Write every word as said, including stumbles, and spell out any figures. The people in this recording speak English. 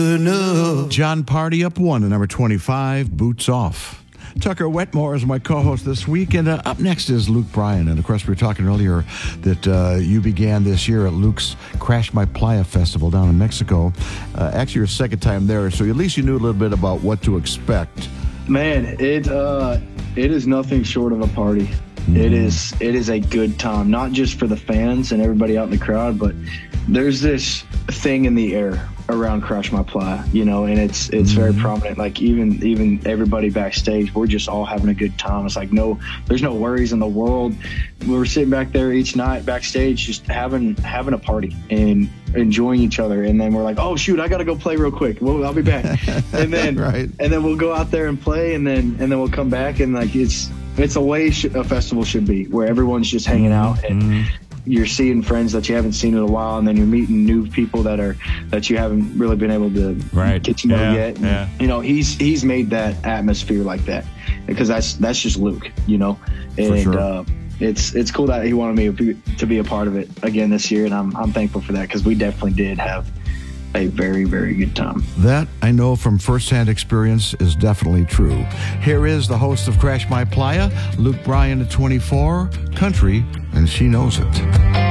John Party up one to number twenty-five, Boots Off. Tucker Wetmore is my co-host this week, and uh, up next is Luke Bryan. And of course, we were talking earlier that uh, you began this year at Luke's Crash My Playa Festival down in Mexico. Uh, actually, your second time there, so at least you knew a little bit about what to expect. Man, it uh, it is nothing short of a party. Mm. It is it is a good time, not just for the fans and everybody out in the crowd, but there's this thing in the air around Crash My Playa, you know, and it's it's very prominent. Like even even everybody backstage, we're just all having a good time. It's like no, there's no worries in the world. We were sitting back there each night backstage, just having having a party and enjoying each other. And then we're like, oh shoot, I gotta go play real quick. Well, I'll be back. And then right. and then we'll go out there and play, and then and then we'll come back, and like it's it's a way sh- a festival should be, where everyone's just hanging out and. Mm-hmm. You're seeing friends that you haven't seen in a while, and then you're meeting new people that are that you haven't really been able to right. get to know yeah, yet. And, yeah. you know, he's he's made that atmosphere like that because that's that's just Luke, you know. And For sure. uh, it's it's cool that he wanted me to be, to be a part of it again this year, and I'm I'm thankful for that because we definitely did have a very, very good time. That, I know from firsthand experience, is definitely true. Here is the host of Crash My Playa, Luke Bryan at twenty-four, country, and she knows it.